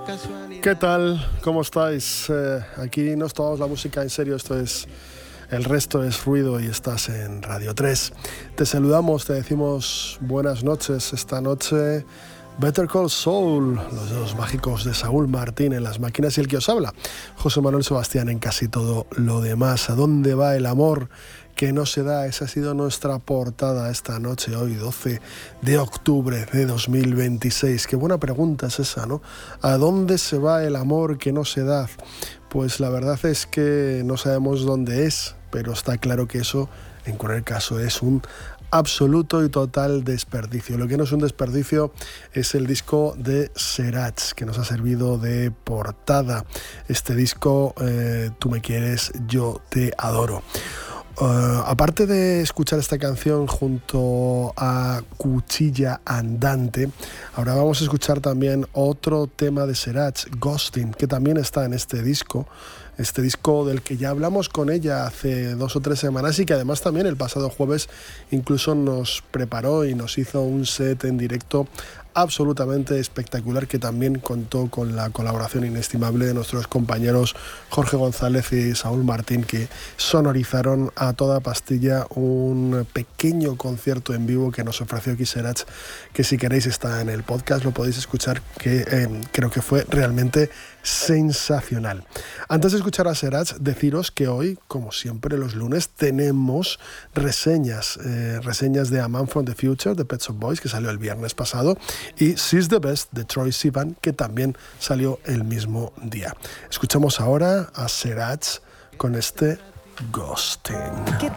¿Qué tal? ¿Cómo estáis? Aquí nos tomamos la música en serio, el resto es ruido y estás en Radio 3. Te saludamos, te decimos buenas noches. Esta noche Better Call Saul, los dedos mágicos de Saúl Martín en las máquinas y el que os habla, José Manuel Sebastián en casi todo lo demás. ¿A dónde va el amor que no se da? Esa ha sido nuestra portada esta noche, hoy 12 de octubre de 2026. Qué buena pregunta es esa, ¿no? ¿A dónde se va el amor que no se da? Pues la verdad es que no sabemos dónde es, pero está claro que eso, en cualquier caso, es un absoluto y total desperdicio. Lo que no es un desperdicio es el disco de Serach, que nos ha servido de portada. Este disco, Tú me quieres, yo te adoro. Aparte de escuchar esta canción junto a Cuchilla Andante, ahora vamos a escuchar también otro tema de Serach, Ghosting, que también está en este disco del que ya hablamos con ella hace 2 o 3 semanas y que además también el pasado jueves incluso nos preparó y nos hizo un set en directo absolutamente espectacular, que también contó con la colaboración inestimable de nuestros compañeros Jorge González y Saúl Martín, que sonorizaron a toda pastilla un pequeño concierto en vivo que nos ofreció aquí Serach, que si queréis está en el podcast, lo podéis escuchar, que creo que fue realmente sensacional. Antes de escuchar a Serach, deciros que hoy, como siempre los lunes, tenemos reseñas de A Man from the Future de Pet Shop Boys, que salió el viernes pasado, y She's the Best de Troye Sivan, que también salió el mismo día. Escuchamos ahora a Serach con este Ghosting.